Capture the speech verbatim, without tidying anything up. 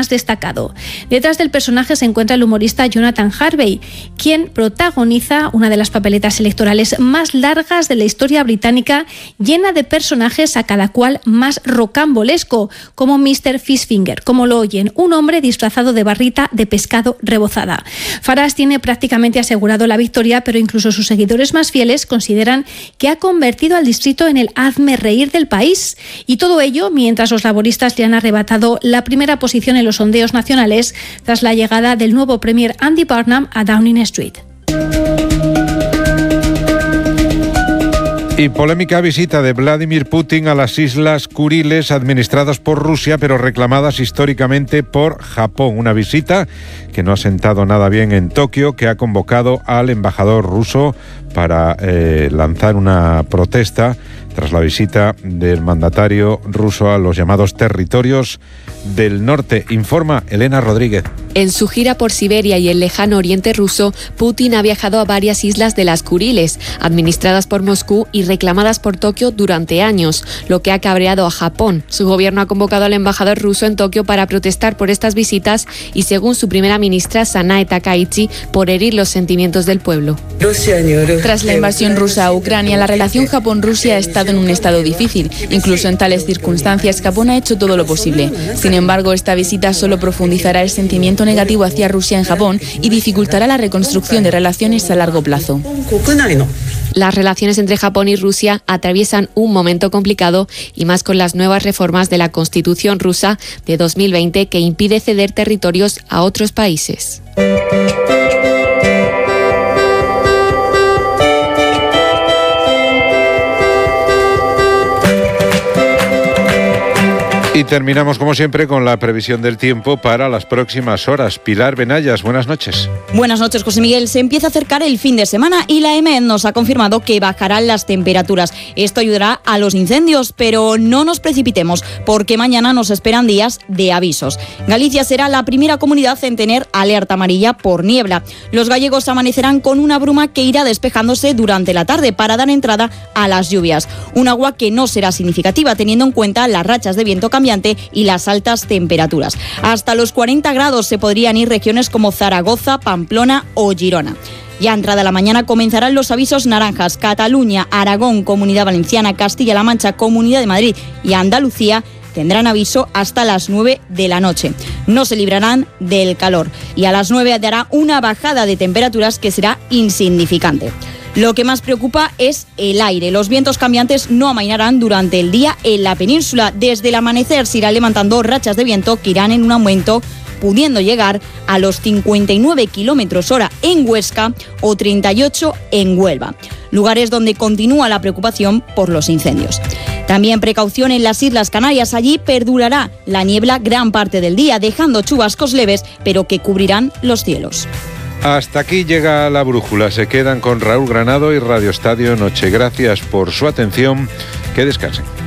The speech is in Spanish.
más destacado. Detrás del personaje se encuentra el humorista Jonathan Harvey, quien protagoniza una de las papeletas electorales más largas de la historia británica, llena de personajes a cada cual más rocambolesco, como míster Fishfinger, como lo oyen, un hombre disfrazado de barrita de pescado rebozada. Farage tiene prácticamente asegurado la victoria, pero incluso sus seguidores más fieles consideran que ha convertido al distrito en el hazme reír del país. Y todo ello mientras los laboristas le han arrebatado la primera posición en los sondeos nacionales tras la llegada del nuevo premier Andy Burnham a Downing Street. Y polémica visita de Vladimir Putin a las Islas Kuriles, administradas por Rusia, pero reclamadas históricamente por Japón. Una visita que no ha sentado nada bien en Tokio, que ha convocado al embajador ruso para eh, lanzar una protesta tras la visita del mandatario ruso a los llamados territorios del norte. Informa Elena Rodríguez. En su gira por Siberia y el lejano oriente ruso, Putin ha viajado a varias islas de las Kuriles, administradas por Moscú y reclamadas por Tokio durante años, lo que ha cabreado a Japón. Su gobierno ha convocado al embajador ruso en Tokio para protestar por estas visitas y, según su primera ministra, Sanae Takaichi, por herir los sentimientos del pueblo. Tras la invasión rusa a Ucrania, la relación Japón-Rusia ha estado en un estado difícil. Incluso en tales circunstancias, Japón ha hecho todo lo posible. Sin embargo, esta visita solo profundizará el sentimiento negativo hacia Rusia en Japón y dificultará la reconstrucción de relaciones a largo plazo. Las relaciones entre Japón y Rusia atraviesan un momento complicado, y más con las nuevas reformas de la Constitución rusa de dos mil veinte que impide ceder territorios a otros países. Y terminamos, como siempre, con la previsión del tiempo para las próximas horas. Pilar Benayas, buenas noches. Buenas noches, José Miguel. Se empieza a acercar el fin de semana y la E M E T nos ha confirmado que bajarán las temperaturas. Esto ayudará a los incendios, pero no nos precipitemos, porque mañana nos esperan días de avisos. Galicia será la primera comunidad en tener alerta amarilla por niebla. Los gallegos amanecerán con una bruma que irá despejándose durante la tarde para dar entrada a las lluvias. Un agua que no será significativa, teniendo en cuenta las rachas de viento cambiante y las altas temperaturas. Hasta los cuarenta grados se podrían ir regiones como Zaragoza, Pamplona o Girona. Ya entrada la mañana comenzarán los avisos naranjas. Cataluña, Aragón, Comunidad Valenciana, Castilla-La Mancha, Comunidad de Madrid y Andalucía tendrán aviso hasta las nueve de la noche. No se librarán del calor y a las nueve dará una bajada de temperaturas que será insignificante. Lo que más preocupa es el aire. Los vientos cambiantes no amainarán durante el día en la península. Desde el amanecer se irán levantando rachas de viento que irán en un aumento, pudiendo llegar a los cincuenta y nueve kilómetros hora en Huesca o treinta y ocho en Huelva, lugares donde continúa la preocupación por los incendios. También precaución en las Islas Canarias. Allí perdurará la niebla gran parte del día, dejando chubascos leves, pero que cubrirán los cielos. Hasta aquí llega la brújula. Se quedan con Raúl Granado y Radio Estadio Noche. Gracias por su atención. Que descansen.